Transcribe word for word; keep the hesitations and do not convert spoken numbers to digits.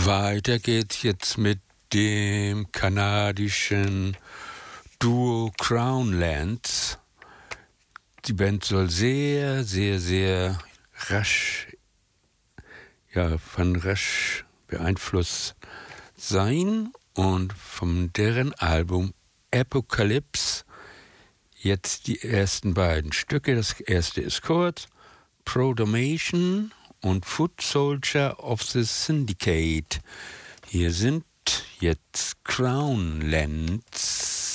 Weiter geht's jetzt mit dem kanadischen Duo Crownlands. Die Band soll sehr, sehr, sehr rasch, ja, von rasch beeinflusst sein und von deren Album Apocalypse jetzt die ersten beiden Stücke. Das erste ist kurz, Pro-Domation und Foot Soldier of the Syndicate. Hier sind jetzt Crownlands.